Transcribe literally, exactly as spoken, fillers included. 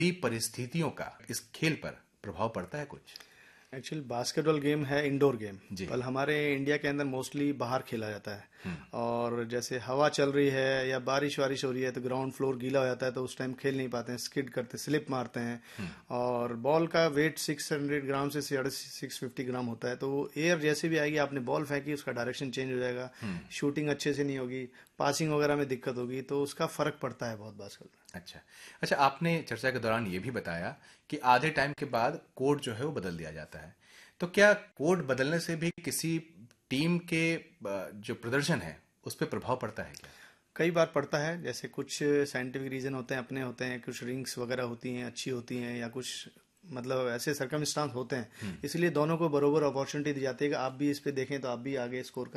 परिस्थितियों का इस खेल पर प्रभाव पड़ता है कुछ? एक्चुअली बास्केटबॉल गेम है इंडोर गेम, जी। पर हमारे इंडिया के अंदर मोस्टली बाहर खेला जाता है। और जैसे हवा चल रही है या बारिश वारिश हो रही है तो ग्राउंड फ्लोर गीला हो जाता है, तो उस टाइम खेल नहीं पाते हैं, स्किड करते, स्लिप मारते हैं। और बॉल का वेट सिक्स हंड्रेड ग्राम से सिक्स फिफ्टी ग्राम होता है, तो एयर जैसे भी आएगी, आपने बॉल फेंकी उसका डायरेक्शन चेंज हो जाएगा, शूटिंग अच्छे से नहीं होगी, पासिंग वगैरह में दिक्कत होगी, तो उसका फर्क पड़ता है बहुत बास्केटबॉल में। अच्छा अच्छा, आपने चर्चा के दौरान ये भी बताया कि आधे टाइम के बाद कोड जो है वो बदल दिया जाता है, तो क्या कोड बदलने से भी किसी टीम के अ, जो प्रदर्शन है उस पर प्रभाव पड़ता है क्या? कई बार पड़ता है, जैसे कुछ साइंटिफिक रीजन होते हैं, अपने होते हैं, कुछ रिंग्स वगैरह होती हैं अच्छी होती हैं, या कुछ मतलब ऐसे सरकमस्टांस होते हैं, इसलिए दोनों को बरोबर अपॉर्चुनिटी दी जाती है कि आप भी इस पे देखें तो आप भी आगे स्कोर